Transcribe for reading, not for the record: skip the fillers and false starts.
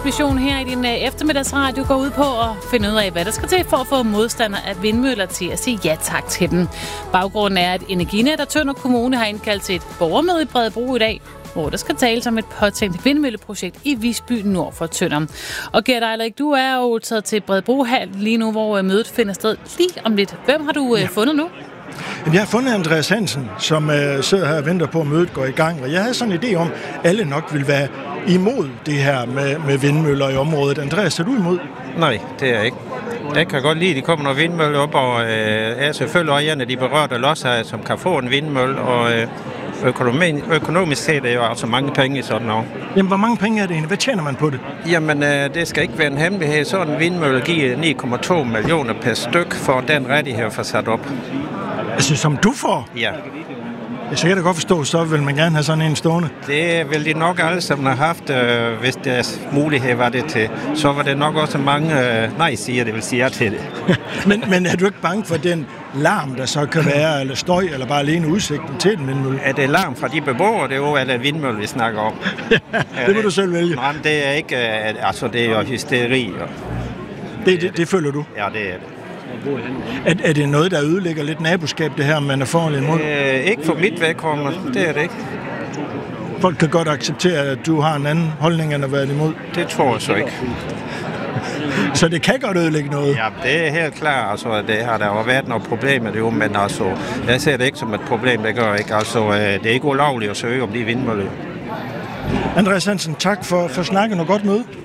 dagens mission her i din eftermiddagsradio går ud på at finde ud af, hvad der skal til for at få modstandere af vindmøller til at sige ja tak til dem. Baggrunden er, at Energinet og Tønder Kommune har indkaldt til et borgermøde i Bredebro i dag, hvor der skal tales om et påtænkt vindmølleprojekt i Visby nord for Tønder. Og Gert Eilerich, du er jo taget til Bredebro lige nu, hvor mødet finder sted lige om lidt. Hvem har du fundet nu? Jeg har fundet Andreas Hansen, som sidder her og venter på, at mødet går i gang. Og jeg havde sådan en idé om, at alle nok vil være imod det her med vindmøller i området. Andreas, er du imod? Nej, det er jeg ikke. Jeg kan godt lide, at de kommer nogle vindmøller op, og er selvfølgelig også en af de berørte lodsejere, som kan få en vindmølle, og økonomisk set er jo altså mange penge i sådan noget. Jamen, hvor mange penge er det egentlig? Hvad tjener man på det? Jamen, det skal ikke være en hemmelighed. Sådan en vindmølle giver 9,2 millioner per styk for den rettighed for sat op. Altså, som du får? Ja. Så kan da godt forstå, så vil man gerne have sådan en stående. Det vil de nok alle sammen have haft, hvis deres mulighed var det til. Så var det nok også mange nej-siger, det vil sige til det. men er du ikke bange for den larm, der så kan være, eller støj, eller bare alene udsigten til den vindmølle? Er det larm fra de beboere, det er jo eller vindmølle, vi snakker om? Det må du selv vælge. Nej, det er ikke, altså det er jo hysteri. Det føler du? Ja, det er det. Er det noget, der ødelægger lidt naboskab, det her, man er for imod? Ikke for mit vedkommende, det er det ikke. Folk kan godt acceptere, at du har en anden holdning, end at være imod? Det tror jeg så ikke. Så det kan godt ødelægge noget? Ja, det er helt klart. Altså, det har der jo været noget problem med det jo, men altså, jeg ser det ikke som et problem, det gør ikke. Altså, det er ikke ulovligt at søge om de vindmøller. Andreas Hansen, tak for snakken og godt møde.